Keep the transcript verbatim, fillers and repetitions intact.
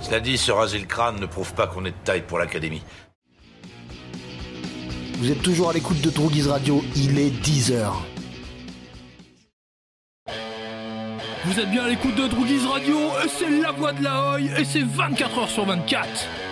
Cela dit, se raser le crâne ne prouve pas qu'on est de taille pour l'académie. Vous êtes toujours à l'écoute de Droogies Radio, il est dix heures. Vous êtes bien à l'écoute de Droogies Radio, et c'est la voix de la Hoye, et c'est vingt-quatre heures sur vingt-quatre.